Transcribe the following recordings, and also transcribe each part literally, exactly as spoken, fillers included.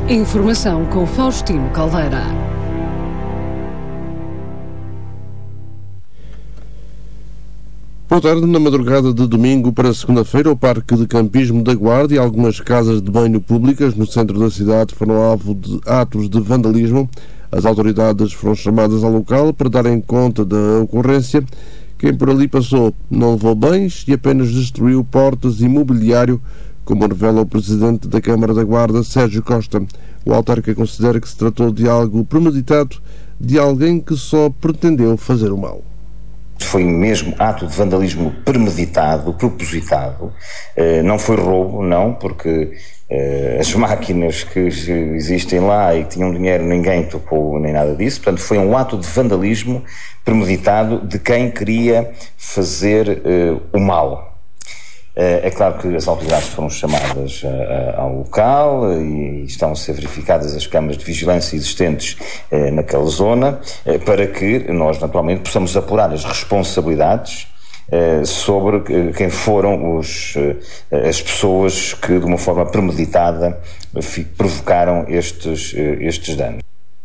Informação com Faustino Caldeira. Boa tarde. Na madrugada de domingo para segunda-feira, o Parque de Campismo da Guarda e algumas casas de banho públicas no centro da cidade foram alvo de atos de vandalismo. As autoridades foram chamadas ao local para darem conta da ocorrência. Quem por ali passou não levou bens e apenas destruiu portas e mobiliário, como revela o presidente da Câmara da Guarda, Sérgio Costa. O autarca considera que se tratou de algo premeditado, de alguém que só pretendeu fazer o mal. Foi mesmo ato de vandalismo premeditado, propositado. Não foi roubo, não, porque as máquinas que existem lá e que tinham dinheiro, ninguém tocou nem nada disso. Portanto, foi um ato de vandalismo premeditado de quem queria fazer o mal. É claro que as autoridades foram chamadas ao local e estão a ser verificadas as câmaras de vigilância existentes naquela zona, para que nós naturalmente possamos apurar as responsabilidades sobre quem foram os, as pessoas que de uma forma premeditada provocaram estes, estes danos.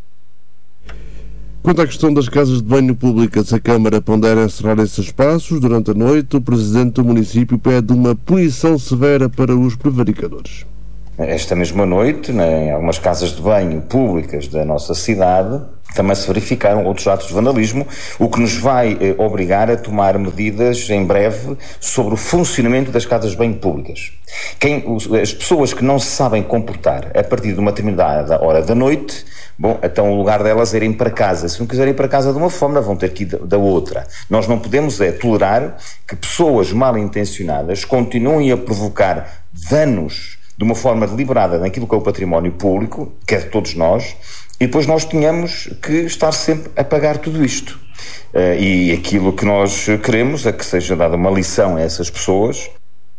Quanto à questão das casas de banho públicas, a Câmara pondera encerrar esses espaços durante a noite. O Presidente do município pede uma punição severa para os prevaricadores. Esta mesma noite, em algumas casas de banho públicas da nossa cidade, também se verificaram outros atos de vandalismo, o que nos vai eh, obrigar a tomar medidas em breve sobre o funcionamento das casas de banho públicas. Quem, os, as pessoas que não se sabem comportar a partir de uma determinada hora da noite, bom, então o lugar delas é irem para casa. Se não quiserem ir para casa de uma forma, vão ter que ir da, da outra. Nós não podemos é tolerar que pessoas mal intencionadas continuem a provocar danos de uma forma deliberada naquilo que é o património público, que é de todos nós, e depois nós tínhamos que estar sempre a pagar tudo isto. Uh, e aquilo que nós queremos é que seja dada uma lição a essas pessoas.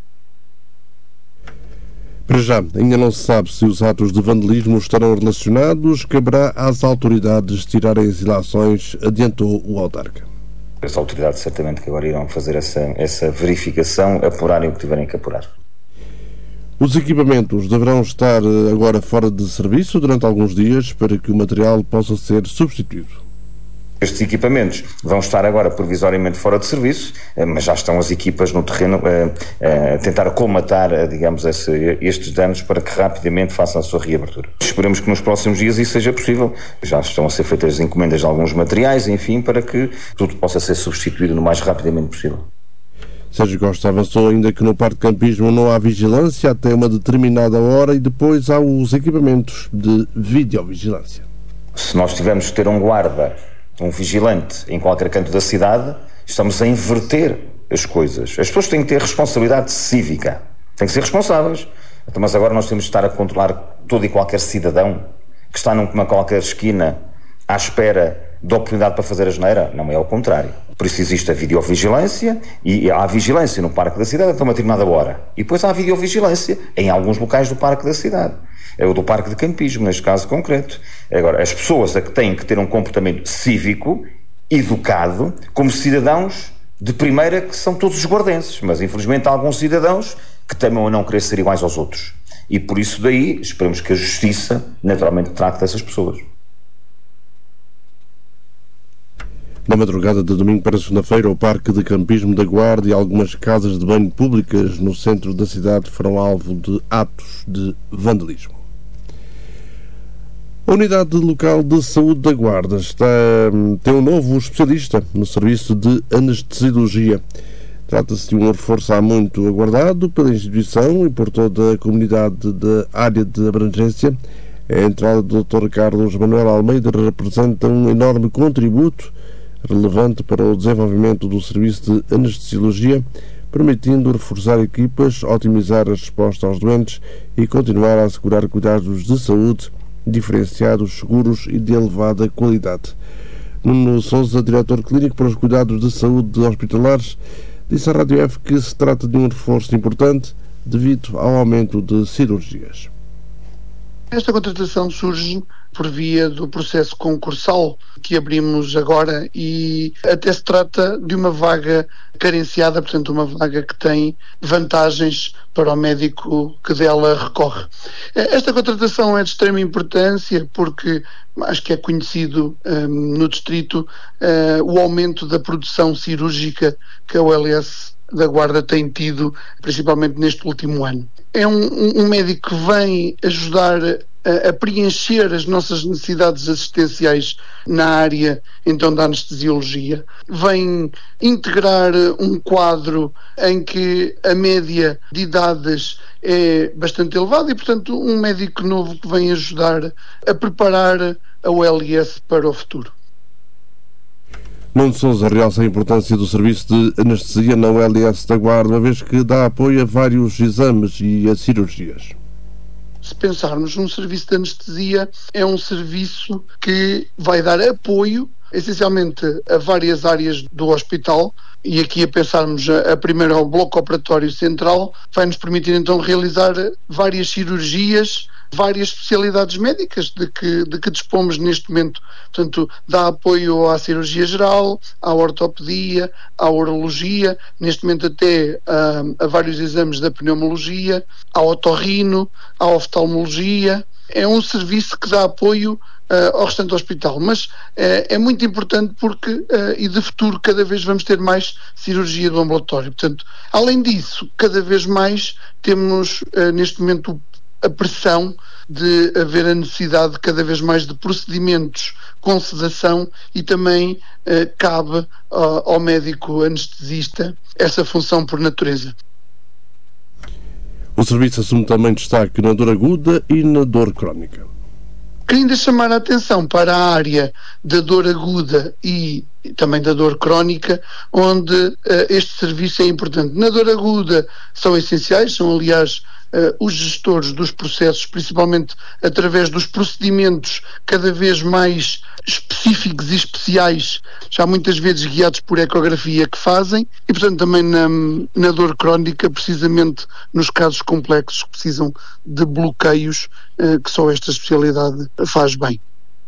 Para já, ainda não se sabe se os atos de vandalismo estarão relacionados. Caberá às autoridades tirarem as ilações, adiantou o autarca. As autoridades certamente que agora irão fazer essa, essa verificação, apurarem o que tiverem que apurar. Os equipamentos deverão estar agora fora de serviço durante alguns dias para que o material possa ser substituído. Estes equipamentos vão estar agora provisoriamente fora de serviço, mas já estão as equipas no terreno a, a tentar colmatar, digamos, esse, estes danos para que rapidamente façam a sua reabertura. Esperemos que nos próximos dias isso seja possível. Já estão a ser feitas as encomendas de alguns materiais, enfim, para que tudo possa ser substituído no mais rapidamente possível. Sérgio Costa avançou ainda que no Parque de Campismo não há vigilância até uma determinada hora e depois há os equipamentos de videovigilância. Se nós tivermos que ter um guarda, um vigilante em qualquer canto da cidade, estamos a inverter as coisas. As pessoas têm que ter responsabilidade cívica, têm que ser responsáveis. Então, mas agora nós temos de estar a controlar todo e qualquer cidadão que está numa qualquer esquina à espera de oportunidade para fazer a asneira? Não, é ao contrário. Por isso existe a videovigilância e há a vigilância no Parque da Cidade até uma determinada hora. E depois há a videovigilância em alguns locais do Parque da Cidade. É o do Parque de Campismo, neste caso concreto. Agora, as pessoas é que têm que ter um comportamento cívico, educado, como cidadãos de primeira, que são todos os guardenses. Mas, infelizmente, há alguns cidadãos que temem a não querer ser iguais aos outros. E por isso daí, esperemos que a Justiça, naturalmente, trate dessas pessoas. Na madrugada de domingo para segunda-feira, o Parque de Campismo da Guarda e algumas casas de banho públicas no centro da cidade foram alvo de atos de vandalismo. A Unidade Local de Saúde da Guarda está, tem um novo especialista no serviço de anestesiologia. Trata-se de um reforço há muito aguardado pela instituição e por toda a comunidade da área de abrangência. A entrada do doutor Carlos Manuel Almeida representa um enorme contributo relevante para o desenvolvimento do serviço de anestesiologia, permitindo reforçar equipas, otimizar a resposta aos doentes e continuar a assegurar cuidados de saúde diferenciados, seguros e de elevada qualidade. Nuno Sousa, diretor clínico para os cuidados de saúde hospitalares, disse à Rádio F que se trata de um reforço importante devido ao aumento de cirurgias. Esta contratação surge por via do processo concursal que abrimos agora e até se trata de uma vaga carenciada, portanto uma vaga que tem vantagens para o médico que dela recorre. Esta contratação é de extrema importância porque acho que é conhecido um, no distrito uh, o aumento da produção cirúrgica que a O L S da Guarda tem tido, principalmente neste último ano. É um, um médico que vem ajudar a, a preencher as nossas necessidades assistenciais na área, então, da anestesiologia. Vem integrar um quadro em que a média de idades é bastante elevada e, portanto, um médico novo que vem ajudar a preparar a O L S para o futuro. Nuno Sousa realça a importância do serviço de anestesia na O L S da Guarda, uma vez que dá apoio a vários exames e a cirurgias. Se pensarmos, um serviço de anestesia é um serviço que vai dar apoio, essencialmente, a várias áreas do hospital, e aqui a pensarmos a, a primeira ao bloco operatório central, vai nos permitir então realizar várias cirurgias, várias especialidades médicas de que, de que dispomos neste momento. Portanto, dá apoio à cirurgia geral, à ortopedia, à urologia, neste momento até a, a vários exames da pneumologia, à otorrino, à oftalmologia. É um serviço que dá apoio uh, ao restante do hospital, mas uh, é muito importante porque, uh, e de futuro, cada vez vamos ter mais cirurgia do ambulatório. Portanto, além disso, cada vez mais temos uh, neste momento a pressão de haver a necessidade cada vez mais de procedimentos com sedação e também uh, cabe uh, ao médico anestesista essa função por natureza. O serviço assume também destaque na dor aguda e na dor crónica. Queria ainda chamar a atenção para a área da dor aguda e também da dor crónica, onde uh, este serviço é importante. Na dor aguda são essenciais, são aliás uh, os gestores dos processos, principalmente através dos procedimentos cada vez mais específicos e especiais, já muitas vezes guiados por ecografia, que fazem, e portanto também na, na dor crónica, precisamente nos casos complexos que precisam de bloqueios, uh, que só esta especialidade faz bem.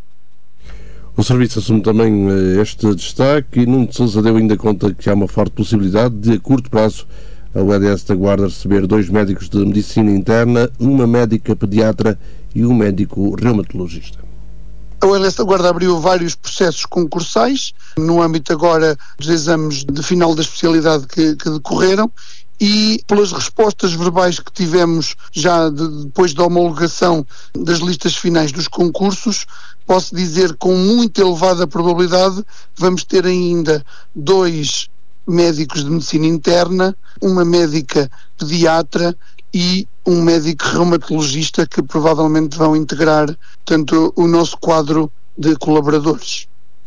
O serviço assume também este destaque e Nuno Sousa deu ainda conta que há uma forte possibilidade de, a curto prazo, a O L S da Guarda receber dois médicos de medicina interna, uma médica pediatra e um médico reumatologista. A O L S da Guarda abriu vários processos concursais, no âmbito agora dos exames de final da especialidade que, que decorreram, e pelas respostas verbais que tivemos já de, depois da homologação das listas finais dos concursos, posso dizer com muita elevada probabilidade que vamos ter ainda dois médicos de medicina interna, uma médica pediatra e um médico reumatologista que provavelmente vão integrar tanto o nosso quadro de colaboradores.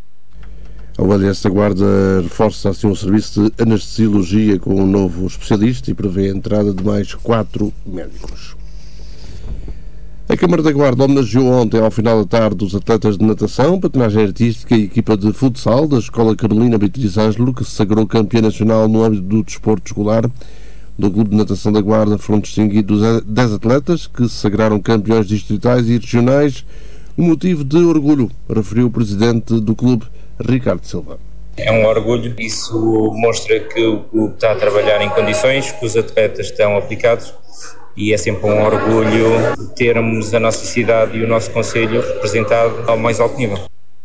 A O L S da Guarda reforça assim o serviço de anestesiologia com um novo especialista e prevê a entrada de mais quatro médicos. A Câmara da Guarda homenageou ontem, ao final da tarde, os atletas de natação, patinagem artística e equipa de futsal da Escola Carolina Beatriz Ângelo, que se sagrou campeã nacional no âmbito do desporto escolar. Do Clube de Natação da Guarda foram distinguidos dez atletas que se sagraram campeões distritais e regionais. Um motivo de orgulho, referiu o presidente do clube, Ricardo Silva. É um orgulho, isso mostra que o clube está a trabalhar em condições, que os atletas estão aplicados e é sempre um orgulho termos a nossa cidade e o nosso concelho representado ao mais alto nível.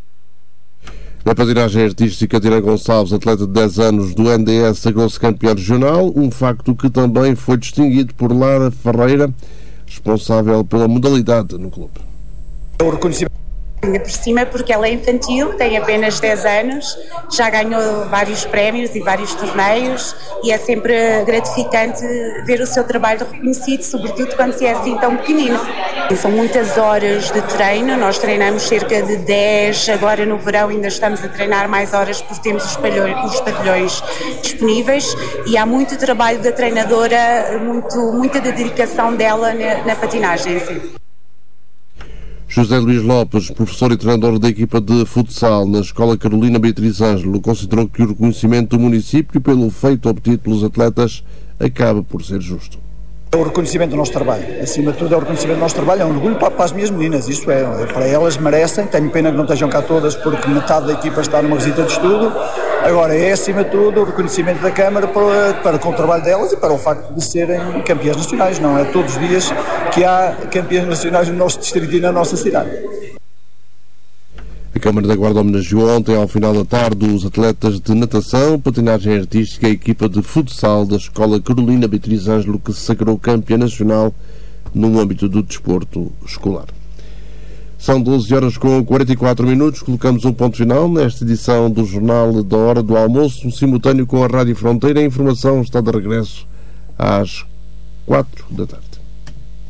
Na patinagem artística, Tina Gonçalves, atleta de dez anos do N D S, sagrou-se campeã regional, um facto que também foi distinguido por Lara Ferreira, responsável pela modalidade no clube. O reconhecimento ainda por cima, porque ela é infantil, tem apenas dez anos, já ganhou vários prémios e vários torneios e é sempre gratificante ver o seu trabalho reconhecido, sobretudo quando se é assim tão pequenino. São muitas horas de treino, nós treinamos cerca de dez, agora no verão ainda estamos a treinar mais horas porque temos os pavilhões, os pavilhões disponíveis e há muito trabalho da treinadora, muito, muita dedicação dela na, na patinagem. Sim. José Luís Lopes, professor e treinador da equipa de futsal na Escola Carolina Beatriz Ângelo, considerou que o reconhecimento do município pelo feito obtido pelos atletas acaba por ser justo. É o reconhecimento do nosso trabalho, acima de tudo é o reconhecimento do nosso trabalho, é um orgulho para, para as minhas meninas, isso é, para elas merecem, tenho pena que não estejam cá todas porque metade da equipa está numa visita de estudo, agora é acima de tudo o reconhecimento da Câmara para, para com o trabalho delas e para o facto de serem campeãs nacionais, não é todos os dias que há campeãs nacionais no nosso distrito e na nossa cidade. A Câmara da Guarda homenageou ontem, ao final da tarde, os atletas de natação, patinagem artística e a equipa de futsal da Escola Carolina Beatriz Ângelo, que se sagrou campeã nacional no âmbito do desporto escolar. São doze horas com quarenta e quatro minutos. Colocamos um ponto final nesta edição do Jornal da Hora do Almoço, um simultâneo com a Rádio Fronteira. A informação está de regresso às quatro da tarde.